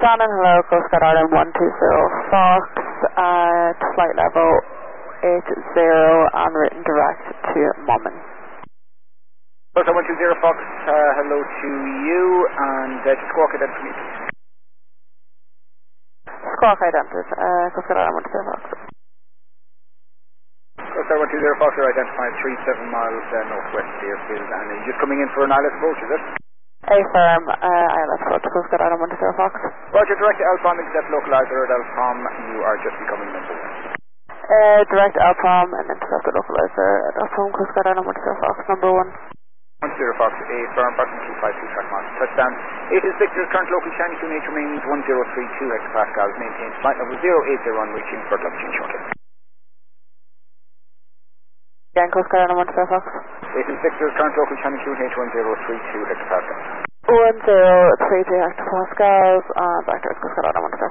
Shannon, hello, Coast Guard Island 120 Fox at flight level 80 and written direct to Mommin. Coast Guard 120 Fox, hello to you, and just squawk it in for me. Squawk identified, Coast Guard Island 120 Fox. Coast Guard 120 Fox, you're identified 37 miles northwest of the airfield, and you're just coming in for an ILS approach, is it? Affirm, ILS approach to Coast Guard Island 120 Fox. Roger, direct to Alprom, accept localizer at Alprom, you are just becoming number 1. Direct Alprom and intercept the localizer at Alprom, Coast Guard Island 120 Fox, number 1. 10 Fox, affirm, approximately 252 track mark, touchdown. 8 is Victor's current local Chinese QNH remains 1032 hectopascals, maintains flight level 080 reaching for altitude shortly. Again, Coast Guard Island 120 Fox. 8 is Victor's current local Chinese QNH 1032 hectopascals. 1032 hectopascals, back to Coast Guard Island 120